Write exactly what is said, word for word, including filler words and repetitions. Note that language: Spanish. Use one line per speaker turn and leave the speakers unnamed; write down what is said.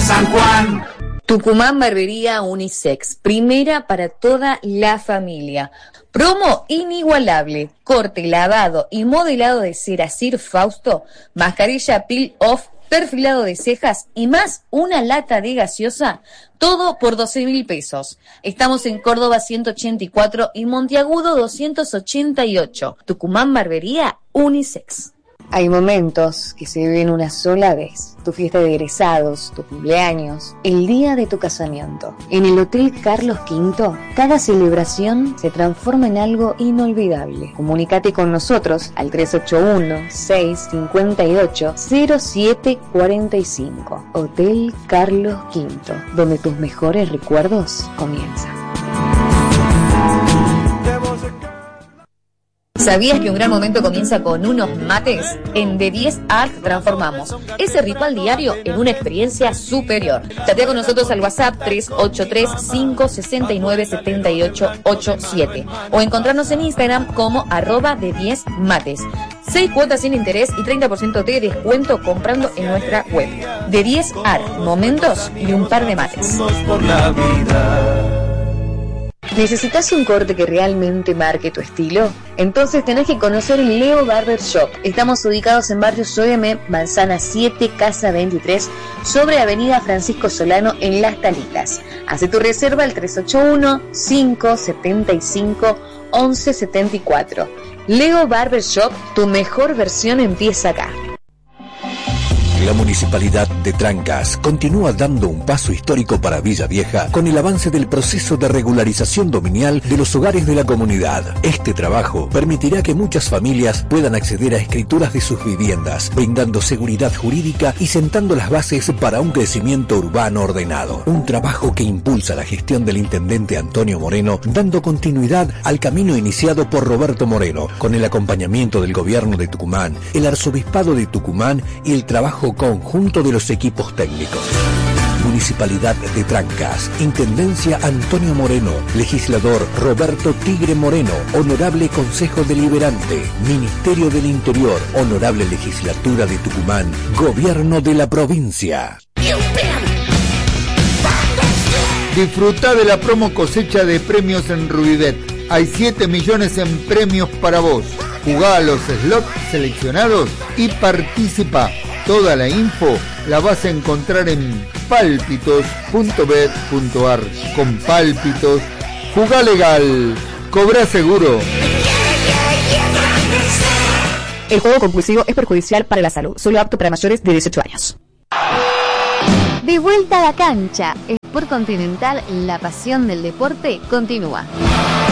San Juan.
Tucumán Barbería Unisex, primera para toda la familia. Promo inigualable, corte, lavado y modelado de cera Sir Fausto, mascarilla peel off, perfilado de cejas y más una lata de gaseosa, todo por doce mil pesos. Estamos en Córdoba ciento ochenta y cuatro y Monteagudo doscientos ochenta y ocho. Tucumán Barbería Unisex. Hay momentos que se viven una sola vez. Tu fiesta de egresados, tu cumpleaños, el día de tu casamiento. En el Hotel Carlos Quinto, cada celebración se transforma en algo inolvidable. Comunícate con nosotros al tres ocho uno, seis cinco ocho, cero siete cuatro cinco. Hotel Carlos Quinto, donde tus mejores recuerdos comienzan. ¿Sabías que un gran momento comienza con unos mates? En D diez Art transformamos ese ritual diario en una experiencia superior. Chatea con nosotros al WhatsApp tres ocho tres, cinco seis nueve, siete ocho ocho siete o encontrarnos en Instagram como arroba D diez mates. Seis cuotas sin interés y treinta por ciento de descuento comprando en nuestra web. D diez Art, momentos y un par de mates. ¿Necesitas un corte que realmente marque tu estilo? Entonces tenés que conocer el Leo Barber Shop. Estamos ubicados en barrio Soeme, Manzana siete, Casa veintitrés, sobre Avenida Francisco Solano en Las Talitas. Hace tu reserva al tres ocho uno, cinco siete cinco, once setenta y cuatro. Leo Barber Shop, tu mejor versión empieza acá.
La Municipalidad de Trancas continúa dando un paso histórico para Villa Vieja con el avance del proceso de regularización dominial de los hogares de la comunidad. Este trabajo permitirá que muchas familias puedan acceder a escrituras de sus viviendas, brindando seguridad jurídica y sentando las bases para un crecimiento urbano ordenado. Un trabajo que impulsa la gestión del intendente Antonio Moreno, dando continuidad al camino iniciado por Roberto Moreno, con el acompañamiento del gobierno de Tucumán, el arzobispado de Tucumán y el trabajo conjunto de los equipos técnicos. Municipalidad de Trancas, Intendencia Antonio Moreno, Legislador Roberto Tigre Moreno, Honorable Consejo Deliberante, Ministerio del Interior, Honorable Legislatura de Tucumán, Gobierno de la Provincia.
Disfruta de la promo cosecha de premios en Rubibet. Hay siete millones en premios para vos. Jugá a los slots seleccionados y participa. Toda la info la vas a encontrar en pálpitos punto bet punto ar. Con Pálpitos, jugá legal, cobrá seguro.
El juego compulsivo es perjudicial para la salud. Solo apto para mayores de dieciocho años.
De vuelta a la cancha. Sport Continental, la pasión del deporte continúa.